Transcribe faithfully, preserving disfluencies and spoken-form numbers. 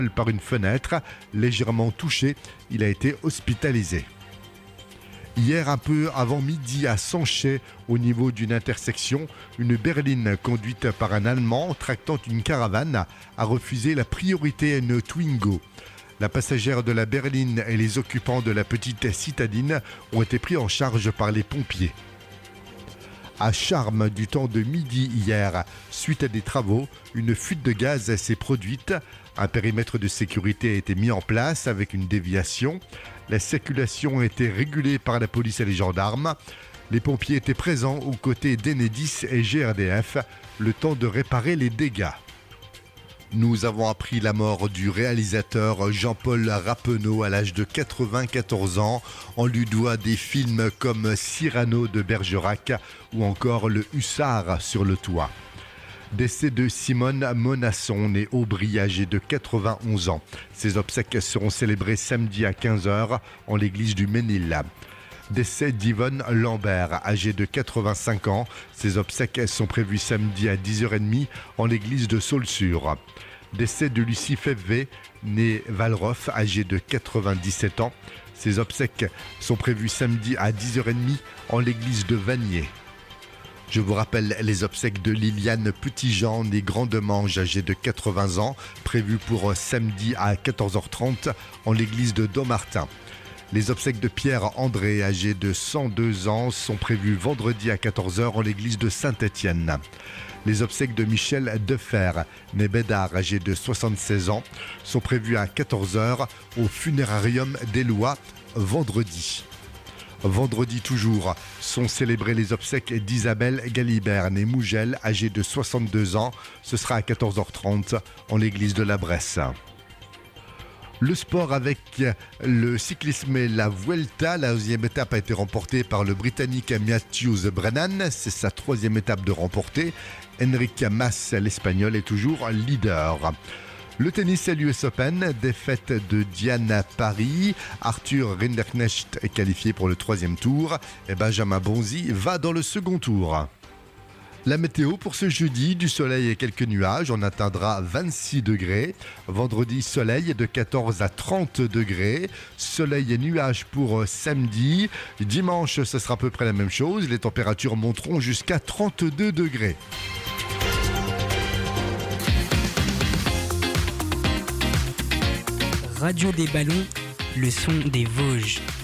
par une fenêtre. Légèrement touché, il a été hospitalisé. Hier, un peu avant midi, à Sanchay, au niveau d'une intersection, une berline conduite par un Allemand tractant une caravane a refusé la priorité à une Twingo. La passagère de la berline et les occupants de la petite citadine ont été pris en charge par les pompiers. À Charmes, du temps de midi hier, suite à des travaux, une fuite de gaz s'est produite. Un périmètre de sécurité a été mis en place avec une déviation. La circulation a été régulée par la police et les gendarmes. Les pompiers étaient présents aux côtés d'Enedis et G R D F, le temps de réparer les dégâts. Nous avons appris la mort du réalisateur Jean-Paul Rappeneau à l'âge de quatre-vingt-quatorze ans. On lui doit des films comme Cyrano de Bergerac ou encore Le Hussard sur le toit. Décès de Simone Monasson, née Aubry, âgée de quatre-vingt-onze ans. Ses obsèques seront célébrées samedi à quinze heures en l'église du Ménil. Décès d'Yvonne Lambert, âgée de quatre-vingt-cinq ans. Ses obsèques sont prévues samedi à dix heures trente en l'église de Saulsure. Décès de Lucie Febvé, née Valroff, âgée de quatre-vingt-dix-sept ans. Ses obsèques sont prévues samedi à dix heures trente en l'église de Vanier. Je vous rappelle les obsèques de Liliane Petitjean, née Grande-Mange, âgée de quatre-vingts ans, prévues pour samedi à quatorze heures trente en l'église de Dommartin. Les obsèques de Pierre André, âgé de cent deux ans, sont prévues vendredi à quatorze heures en l'église de Saint-Étienne. Les obsèques de Michel Defer, né Bédard, âgé de soixante-seize ans, sont prévues à quatorze heures au funérarium d'Éloie vendredi. Vendredi toujours, sont célébrées les obsèques d'Isabelle Galibert, née Mougel, âgée de soixante-deux ans. Ce sera à quatorze heures trente en l'église de la Bresse. Le sport avec le cyclisme et la Vuelta. La deuxième étape a été remportée par le Britannique Matthews Brennan. C'est sa troisième étape de remportée. Enric Mas, l'Espagnol, est toujours leader. Le tennis à l'U S Open, défaite de Diane Paris. Arthur Rinderknecht est qualifié pour le troisième tour. Et Benjamin Bonzi va dans le second tour. La météo pour ce jeudi, du soleil et quelques nuages, on atteindra vingt-six degrés. Vendredi, soleil de quatorze à trente degrés. Soleil et nuages pour samedi. Dimanche, ce sera à peu près la même chose. Les températures monteront jusqu'à trente-deux degrés. Radio des Ballons, le son des Vosges.